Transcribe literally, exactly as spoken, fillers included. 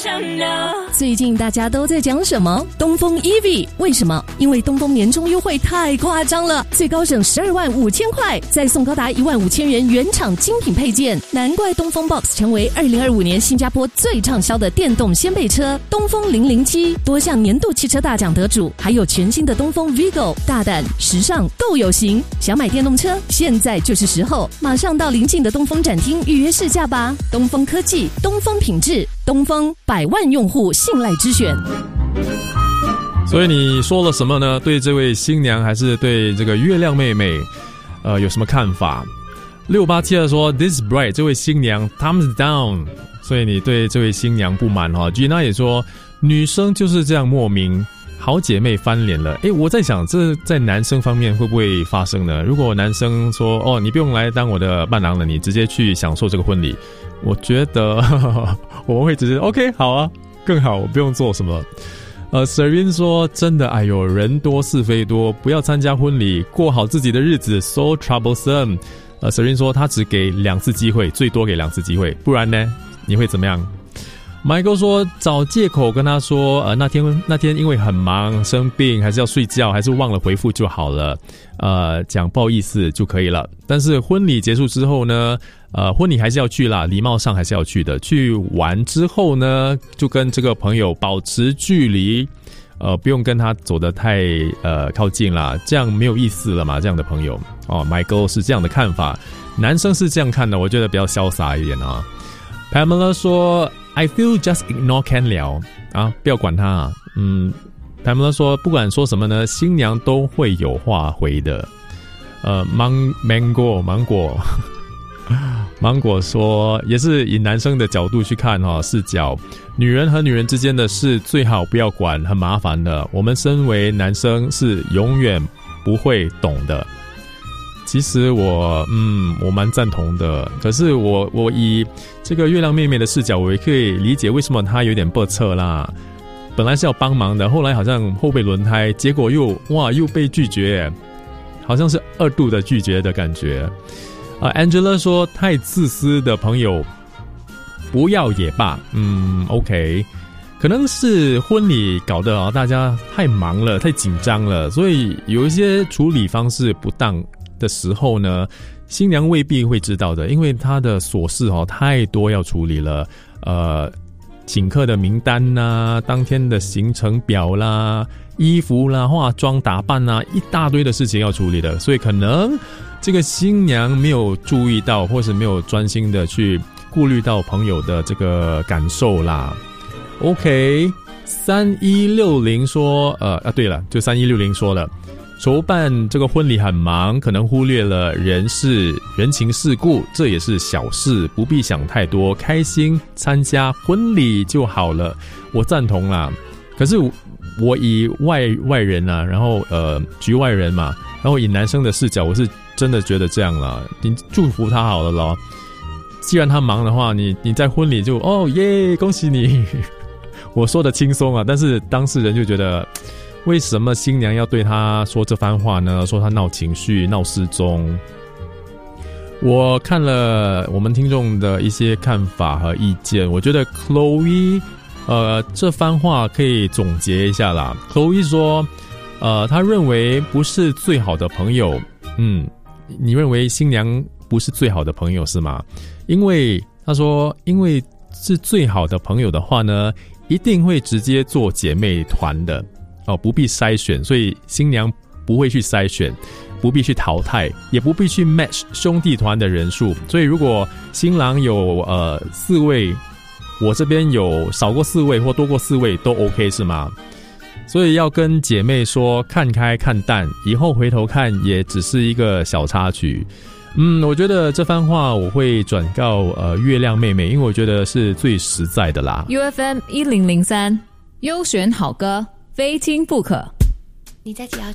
最近大家都在讲什么？东风 E V， 为什么？因为东风年终优惠太夸张了，最高省十二万五千块，再送高达一万五千元原厂精品配件，难怪东风 Box 成为二零二五年新加坡最畅销的电动掀背车。东风零零七多项年度汽车大奖得主，还有全新的东风 Vigo， 大胆、时尚、够有型。想买电动车，现在就是时候，马上到邻近的东风展厅预约试驾吧。东风科技，东风品质，东风百万用户信赖之选。 所以你说了什么呢？对这位新娘还是对这个月亮妹妹呃，有什么看法？六八七二说 This bride 这位新娘 thumbs down， 所以你对这位新娘不满哈。Gina 也说女生就是这样莫名，好姐妹翻脸了。诶，我在想这在男生方面会不会发生呢？如果男生说哦你不用来当我的伴郎了，你直接去享受这个婚礼，我觉得呵呵我们会直接 OK 好啊，更好，我不用做什么。呃 Serene 说真的，哎呦，人多是非多，不要参加婚礼，过好自己的日子 so troublesome。 呃 Serene 说他只给两次机会，最多给两次机会，不然呢你会怎么样？Michael 说找借口跟他说呃那天那天因为很忙生病还是要睡觉还是忘了回复就好了，呃讲不好意思就可以了。但是婚礼结束之后呢，呃婚礼还是要去啦，礼貌上还是要去的。去完之后呢，就跟这个朋友保持距离，呃不用跟他走得太呃靠近啦，这样没有意思了嘛，这样的朋友哦。Michael 是这样的看法，男生是这样看的，我觉得比较潇洒一点啊。Pamela 说I feel just ignore Ken 了啊，不要管他啊。嗯 Pamela 说不管说什么呢，新娘都会有话回的。呃 Mang Mango 芒果芒果说也是以男生的角度去看哈、哦、视角，女人和女人之间的事最好不要管，很麻烦的，我们身为男生是永远不会懂的。其实我嗯我蛮赞同的，可是我我以这个月亮妹妹的视角，我也可以理解为什么她有点不测啦。本来是要帮忙的，后来好像后备轮胎，结果又哇又被拒绝，好像是二度的拒绝的感觉。啊 Angela 说太自私的朋友不要也罢。嗯 OK， 可能是婚礼搞得啊大家太忙了太紧张了，所以有一些处理方式不当的时候呢，新娘未必会知道的，因为她的琐事哦太多要处理了，呃，请客的名单啦，当天的行程表啦，衣服啦，化妆打扮啦，一大堆的事情要处理的，所以可能这个新娘没有注意到，或是没有专心的去顾虑到朋友的这个感受啦。OK， 三一六零说，呃啊对了，就三一六零说了。筹办这个婚礼很忙，可能忽略了人事人情世故，这也是小事，不必想太多，开心参加婚礼就好了。我赞同啦，可是我以外外人啊，然后呃局外人嘛，然后以男生的视角，我是真的觉得这样啦，你祝福他好了咯。既然他忙的话，你你在婚礼就哦耶恭喜你，我说的轻松啊，但是当事人就觉得。为什么新娘要对他说这番话呢？说他闹情绪、闹失踪。我看了我们听众的一些看法和意见，我觉得 Chloe 呃这番话可以总结一下啦。Chloe 说呃他认为不是最好的朋友。嗯，你认为新娘不是最好的朋友是吗？因为他说因为是最好的朋友的话呢，一定会直接做姐妹团的哦，不必筛选，所以新娘不会去筛选，不必去淘汰，也不必去 match 兄弟团的人数。所以如果新郎有呃四位，我这边有少过四位或多过四位都 OK 是吗？所以要跟姐妹说看开看淡，以后回头看也只是一个小插曲。嗯，我觉得这番话我会转告呃月亮妹妹，因为我觉得是最实在的啦。 U F M 一零零三优选好歌，非听不可。 你在家